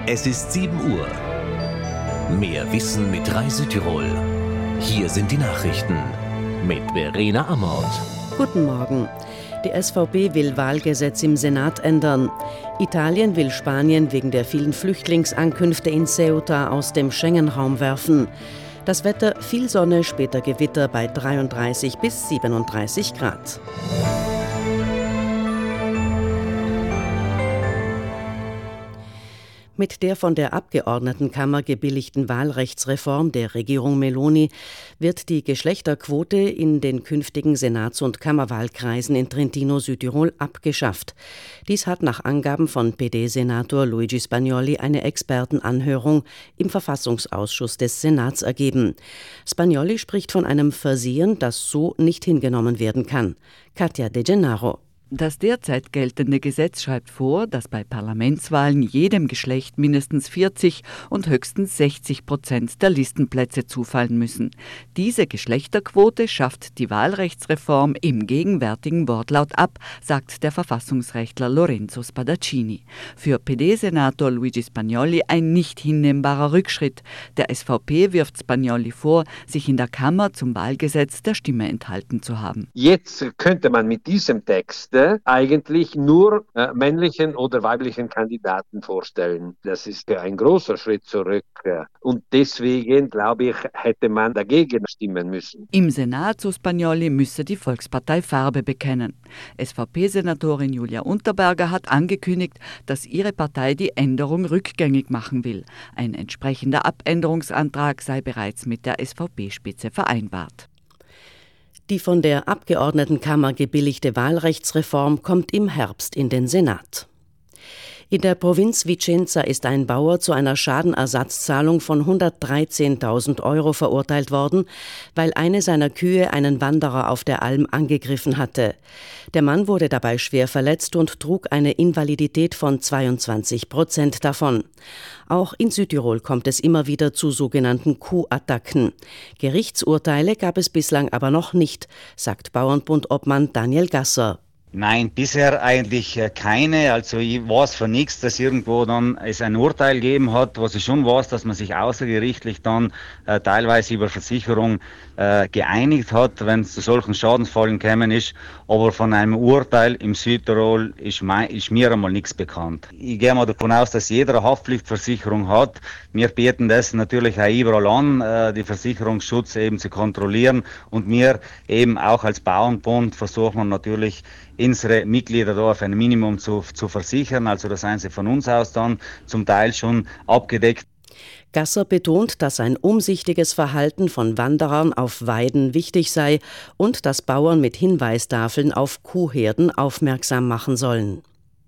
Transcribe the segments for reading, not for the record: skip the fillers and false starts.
Es ist 7 Uhr. Mehr Wissen mit Reisetirol. Hier sind die Nachrichten mit Verena Amort. Guten Morgen. Die SVP will Wahlgesetz im Senat ändern. Italien will Spanien wegen der vielen Flüchtlingsankünfte in Ceuta aus dem Schengen-Raum werfen. Das Wetter: viel Sonne, später Gewitter bei 33 bis 37 Grad. Mit der von der Abgeordnetenkammer gebilligten Wahlrechtsreform der Regierung Meloni wird die Geschlechterquote in den künftigen Senats- und Kammerwahlkreisen in Trentino-Südtirol abgeschafft. Dies hat nach Angaben von PD-Senator Luigi Spagnolli eine Expertenanhörung im Verfassungsausschuss des Senats ergeben. Spagnolli spricht von einem Versehen, das so nicht hingenommen werden kann. Katja De Gennaro. Das derzeit geltende Gesetz schreibt vor, dass bei Parlamentswahlen jedem Geschlecht mindestens 40 und höchstens 60% der Listenplätze zufallen müssen. Diese Geschlechterquote schafft die Wahlrechtsreform im gegenwärtigen Wortlaut ab, sagt der Verfassungsrechtler Lorenzo Spadaccini. Für PD-Senator Luigi Spagnolli ein nicht hinnehmbarer Rückschritt. Der SVP wirft Spagnolli vor, sich in der Kammer zum Wahlgesetz der Stimme enthalten zu haben. Jetzt könnte man mit diesem Text eigentlich nur männlichen oder weiblichen Kandidaten vorstellen. Das ist ein großer Schritt zurück. Und deswegen, glaube ich, hätte man dagegen stimmen müssen. Im Senat, so Spagnolli, müsse die Volkspartei Farbe bekennen. SVP-Senatorin Julia Unterberger hat angekündigt, dass ihre Partei die Änderung rückgängig machen will. Ein entsprechender Abänderungsantrag sei bereits mit der SVP-Spitze vereinbart. Die von der Abgeordnetenkammer gebilligte Wahlrechtsreform kommt im Herbst in den Senat. In der Provinz Vicenza ist ein Bauer zu einer Schadenersatzzahlung von 113.000 € verurteilt worden, weil eine seiner Kühe einen Wanderer auf der Alm angegriffen hatte. Der Mann wurde dabei schwer verletzt und trug eine Invalidität von 22% davon. Auch in Südtirol kommt es immer wieder zu sogenannten Kuhattacken. Gerichtsurteile gab es bislang aber noch nicht, sagt Bauernbund-Obmann Daniel Gasser. Nein, bisher eigentlich keine. Also ich weiß von nichts, dass irgendwo dann es ein Urteil gegeben hat. Was ich schon weiß, dass man sich außergerichtlich dann teilweise über Versicherung geeinigt hat, wenn es zu solchen Schadensfällen gekommen ist. Aber von einem Urteil im Südtirol ist mir einmal nichts bekannt. Ich gehe mal davon aus, dass jeder eine Haftpflichtversicherung hat. Wir bieten das natürlich auch überall an, die Versicherungsschutz eben zu kontrollieren. Und wir eben auch als Bauernbund versuchen natürlich, unsere Mitglieder da auf ein Minimum zu versichern. Also das seien sie von uns aus dann zum Teil schon abgedeckt. Gasser betont, dass ein umsichtiges Verhalten von Wanderern auf Weiden wichtig sei und dass Bauern mit Hinweistafeln auf Kuhherden aufmerksam machen sollen.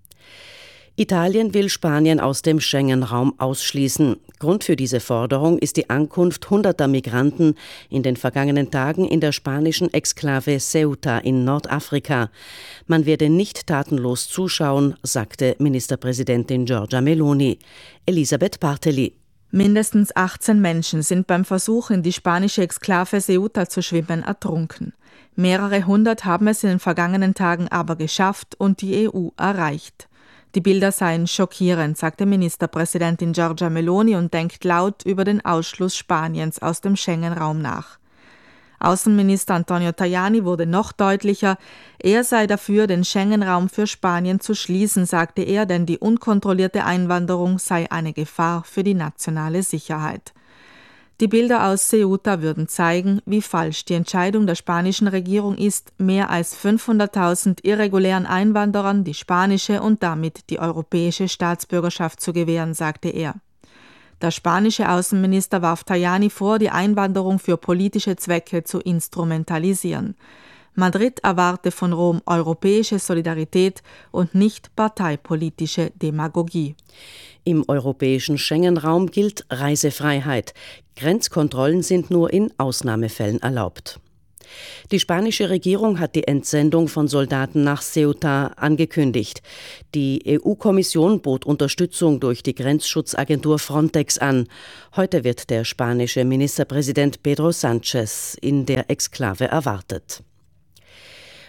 Italien will Spanien aus dem Schengen-Raum ausschließen. Grund für diese Forderung ist die Ankunft hunderter Migranten in den vergangenen Tagen in der spanischen Exklave Ceuta in Nordafrika. Man werde nicht tatenlos zuschauen, sagte Ministerpräsidentin Giorgia Meloni. Elisabeth Barteli. Mindestens 18 Menschen sind beim Versuch, in die spanische Exklave Ceuta zu schwimmen, ertrunken. Mehrere hundert haben es in den vergangenen Tagen aber geschafft und die EU erreicht. Die Bilder seien schockierend, sagte Ministerpräsidentin Giorgia Meloni und denkt laut über den Ausschluss Spaniens aus dem Schengen-Raum nach. Außenminister Antonio Tajani wurde noch deutlicher. Er sei dafür, den Schengen-Raum für Spanien zu schließen, sagte er, denn die unkontrollierte Einwanderung sei eine Gefahr für die nationale Sicherheit. Die Bilder aus Ceuta würden zeigen, wie falsch die Entscheidung der spanischen Regierung ist, mehr als 500.000 irregulären Einwanderern die spanische und damit die europäische Staatsbürgerschaft zu gewähren, sagte er. Der spanische Außenminister warf Tajani vor, die Einwanderung für politische Zwecke zu instrumentalisieren. Madrid erwarte von Rom europäische Solidarität und nicht parteipolitische Demagogie. Im europäischen Schengen-Raum gilt Reisefreiheit. Grenzkontrollen sind nur in Ausnahmefällen erlaubt. Die spanische Regierung hat die Entsendung von Soldaten nach Ceuta angekündigt. Die EU-Kommission bot Unterstützung durch die Grenzschutzagentur Frontex an. Heute wird der spanische Ministerpräsident Pedro Sánchez in der Exklave erwartet.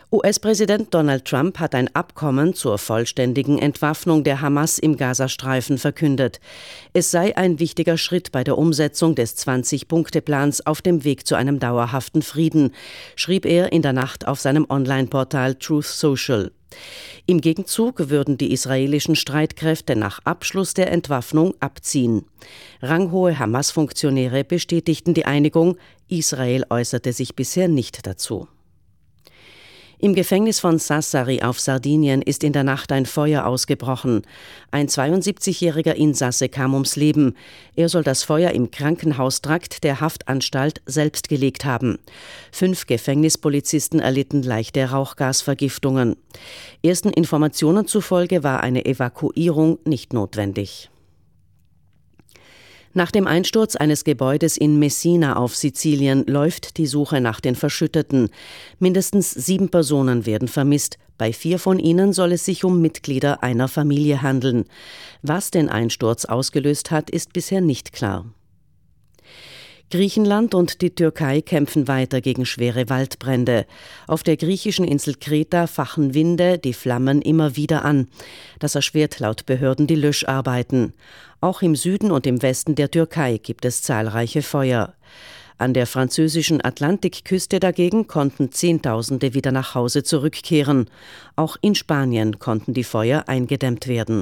US-Präsident Donald Trump hat ein Abkommen zur vollständigen Entwaffnung der Hamas im Gazastreifen verkündet. Es sei ein wichtiger Schritt bei der Umsetzung des 20-Punkte-Plans auf dem Weg zu einem dauerhaften Frieden, schrieb er in der Nacht auf seinem Online-Portal Truth Social. Im Gegenzug würden die israelischen Streitkräfte nach Abschluss der Entwaffnung abziehen. Ranghohe Hamas-Funktionäre bestätigten die Einigung, Israel äußerte sich bisher nicht dazu. Im Gefängnis von Sassari auf Sardinien ist in der Nacht ein Feuer ausgebrochen. Ein 72-jähriger Insasse kam ums Leben. Er soll das Feuer im Krankenhaustrakt der Haftanstalt selbst gelegt haben. 5 Gefängnispolizisten erlitten leichte Rauchgasvergiftungen. Ersten Informationen zufolge war eine Evakuierung nicht notwendig. Nach dem Einsturz eines Gebäudes in Messina auf Sizilien läuft die Suche nach den Verschütteten. Mindestens 7 Personen werden vermisst. Bei 4 von ihnen soll es sich um Mitglieder einer Familie handeln. Was den Einsturz ausgelöst hat, ist bisher nicht klar. Griechenland und die Türkei kämpfen weiter gegen schwere Waldbrände. Auf der griechischen Insel Kreta fachen Winde die Flammen immer wieder an. Das erschwert laut Behörden die Löscharbeiten. Auch im Süden und im Westen der Türkei gibt es zahlreiche Feuer. An der französischen Atlantikküste dagegen konnten Zehntausende wieder nach Hause zurückkehren. Auch in Spanien konnten die Feuer eingedämmt werden.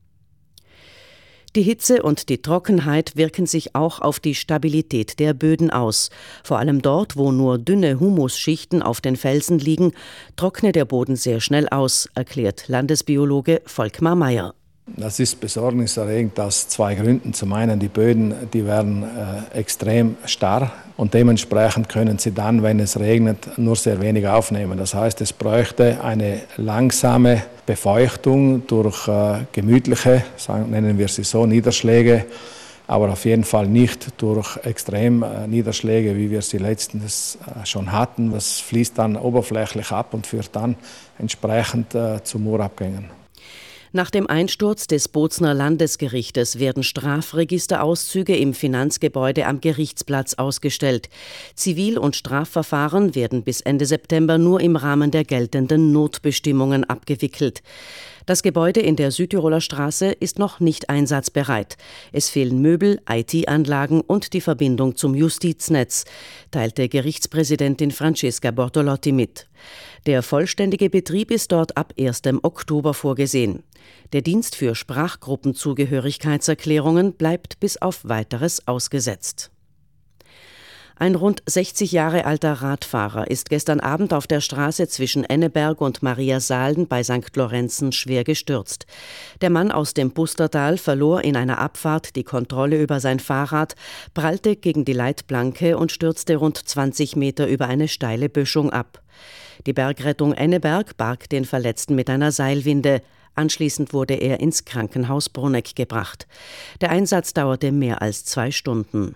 Die Hitze und die Trockenheit wirken sich auch auf die Stabilität der Böden aus. Vor allem dort, wo nur dünne Humusschichten auf den Felsen liegen, trocknet der Boden sehr schnell aus, erklärt Landesbiologe Volkmar Meyer. Das ist besorgniserregend aus 2 Gründen. Zum einen, die Böden, die werden extrem starr und dementsprechend können sie dann, wenn es regnet, nur sehr wenig aufnehmen. Das heißt, es bräuchte eine langsame Befeuchtung durch gemütliche, nennen wir sie so, Niederschläge, aber auf jeden Fall nicht durch Extremniederschläge, wie wir sie letztens schon hatten. Das fließt dann oberflächlich ab und führt dann entsprechend zu Moorabgängen. Nach dem Einsturz des Bozner Landesgerichtes werden Strafregisterauszüge im Finanzgebäude am Gerichtsplatz ausgestellt. Zivil- und Strafverfahren werden bis Ende September nur im Rahmen der geltenden Notbestimmungen abgewickelt. Das Gebäude in der Südtiroler Straße ist noch nicht einsatzbereit. Es fehlen Möbel, IT-Anlagen und die Verbindung zum Justiznetz, teilte Gerichtspräsidentin Francesca Bortolotti mit. Der vollständige Betrieb ist dort ab 1. Oktober vorgesehen. Der Dienst für Sprachgruppenzugehörigkeitserklärungen bleibt bis auf Weiteres ausgesetzt. Ein rund 60 Jahre alter Radfahrer ist gestern Abend auf der Straße zwischen Enneberg und Mariasalden bei St. Lorenzen schwer gestürzt. Der Mann aus dem Pustertal verlor in einer Abfahrt die Kontrolle über sein Fahrrad, prallte gegen die Leitplanke und stürzte rund 20 Meter über eine steile Böschung ab. Die Bergrettung Enneberg barg den Verletzten mit einer Seilwinde. Anschließend wurde er ins Krankenhaus Bruneck gebracht. Der Einsatz dauerte mehr als 2 Stunden.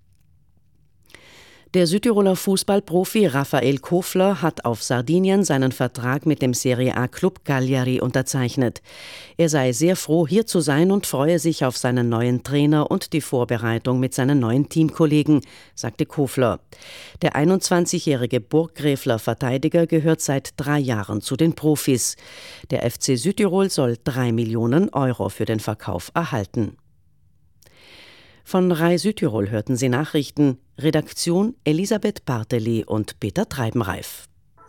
Der Südtiroler Fußballprofi Raphael Kofler hat auf Sardinien seinen Vertrag mit dem Serie A-Club Cagliari unterzeichnet. Er sei sehr froh, hier zu sein und freue sich auf seinen neuen Trainer und die Vorbereitung mit seinen neuen Teamkollegen, sagte Kofler. Der 21-jährige Burggräfler Verteidiger gehört seit 3 Jahren zu den Profis. Der FC Südtirol soll 3 Millionen Euro für den Verkauf erhalten. Von RAI Südtirol hörten Sie Nachrichten. Redaktion Elisabeth Barteli und Peter Treibenreif.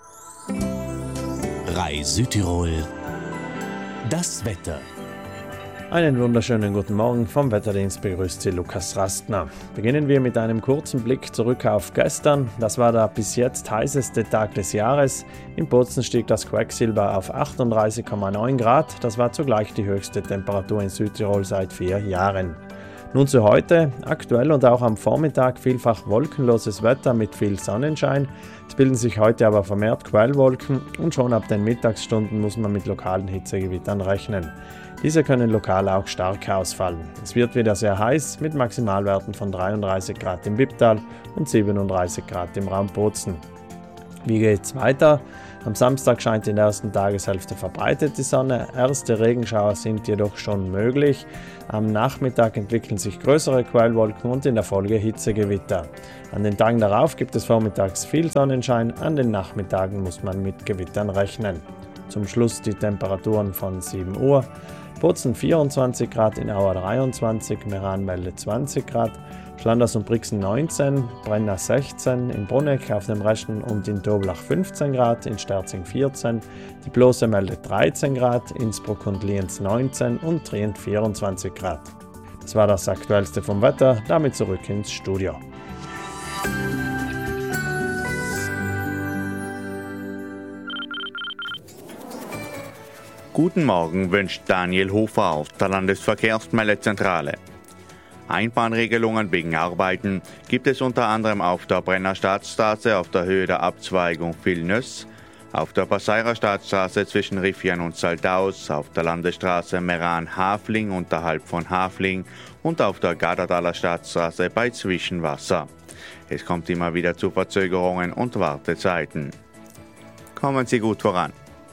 RAI Südtirol. Das Wetter. Einen wunderschönen guten Morgen, vom Wetterdienst begrüßt Sie Lukas Rastner. Beginnen wir mit einem kurzen Blick zurück auf gestern. Das war der bis jetzt heißeste Tag des Jahres. In Bozen stieg das Quecksilber auf 38,9 Grad. Das war zugleich die höchste Temperatur in Südtirol seit 4 Jahren. Nun zu heute, aktuell und auch am Vormittag vielfach wolkenloses Wetter mit viel Sonnenschein. Es bilden sich heute aber vermehrt Quellwolken und schon ab den Mittagsstunden muss man mit lokalen Hitzegewittern rechnen. Diese können lokal auch stark ausfallen. Es wird wieder sehr heiß mit Maximalwerten von 33 Grad im Wipptal und 37 Grad im Raum Bozen. Wie geht's weiter? Am Samstag scheint in der ersten Tageshälfte verbreitet die Sonne. Erste Regenschauer sind jedoch schon möglich. Am Nachmittag entwickeln sich größere Quellwolken und in der Folge Hitzegewitter. An den Tagen darauf gibt es vormittags viel Sonnenschein, an den Nachmittagen muss man mit Gewittern rechnen. Zum Schluss die Temperaturen von 7 Uhr. Bozen 24 Grad, in Auer 23, Meranwälde 20 Grad, Schlanders und Brixen 19, Brenna 16, in Bruneck auf dem Reschen und in Toblach 15 Grad, in Sterzing 14, die Blose meldet 13 Grad, Innsbruck und Lienz 19 und Trient 24 Grad. Das war das Aktuellste vom Wetter, damit zurück ins Studio. Guten Morgen wünscht Daniel Hofer auf der Landesverkehrsmeldezentrale. Einbahnregelungen wegen Arbeiten gibt es unter anderem auf der Brenner Staatsstraße auf der Höhe der Abzweigung Vilnöss, auf der Passeirer Staatsstraße zwischen Riffian und Saldaus, auf der Landesstraße Meran-Hafling unterhalb von Hafling und auf der Garderdaler Staatsstraße bei Zwischenwasser. Es kommt immer wieder zu Verzögerungen und Wartezeiten. Kommen Sie gut voran.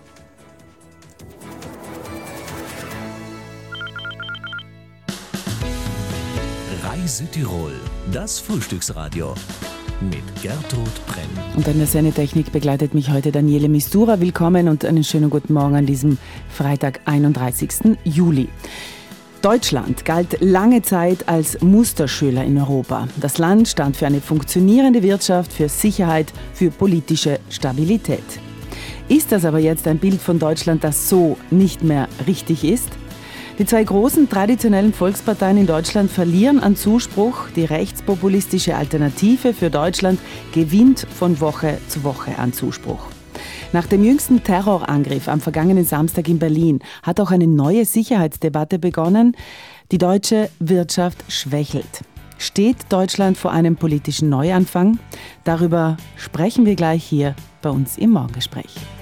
Reise Tirol, das Frühstücksradio mit Gertrud Brenn. Und an der Sendetechnik begleitet mich heute Daniele Mistura. Willkommen und einen schönen guten Morgen an diesem Freitag, 31. Juli. Deutschland galt lange Zeit als Musterschüler in Europa. Das Land stand für eine funktionierende Wirtschaft, für Sicherheit, für politische Stabilität. Ist das aber jetzt ein Bild von Deutschland, das so nicht mehr richtig ist? Die zwei großen traditionellen Volksparteien in Deutschland verlieren an Zuspruch. Die rechtspopulistische Alternative für Deutschland gewinnt von Woche zu Woche an Zuspruch. Nach dem jüngsten Terrorangriff am vergangenen Samstag in Berlin hat auch eine neue Sicherheitsdebatte begonnen. Die deutsche Wirtschaft schwächelt. Steht Deutschland vor einem politischen Neuanfang? Darüber sprechen wir gleich hier bei uns im Morgengespräch.